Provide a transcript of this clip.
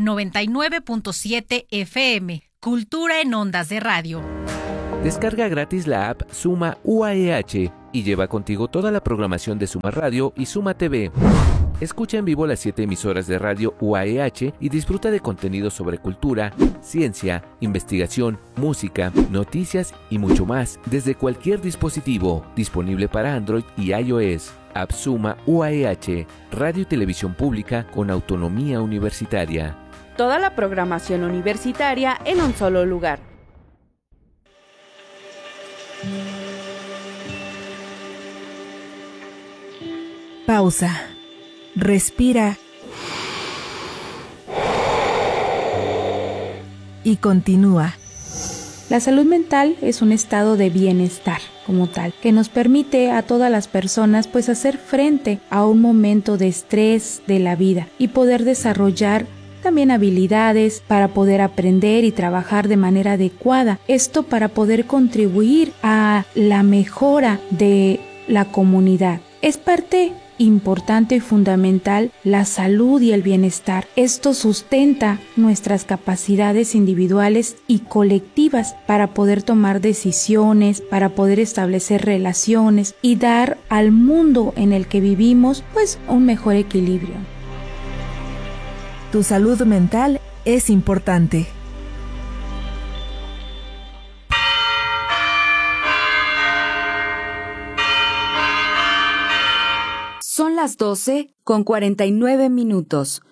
99.7 FM. Cultura en ondas de radio. Descarga gratis la app Suma UAEH y lleva contigo toda la programación de Suma Radio y Suma TV. Escucha en vivo las 7 emisoras de radio UAEH y disfruta de contenidos sobre cultura, ciencia, investigación, música, noticias y mucho más desde cualquier dispositivo, disponible para Android y iOS. App Suma UAEH, radio y televisión pública con autonomía universitaria. Toda la programación universitaria en un solo lugar. Pausa. Respira. Y continúa. La salud mental es un estado de bienestar como tal, que nos permite a todas las personas pues hacer frente a un momento de estrés de la vida y poder desarrollar también habilidades para poder aprender y trabajar de manera adecuada. Esto para poder contribuir a la mejora de la comunidad. Es parte importante y fundamental la salud y el bienestar. Esto sustenta nuestras capacidades individuales y colectivas para poder tomar decisiones, para poder establecer relaciones y dar al mundo en el que vivimos pues un mejor equilibrio. Tu salud mental es importante. Son las 12:49.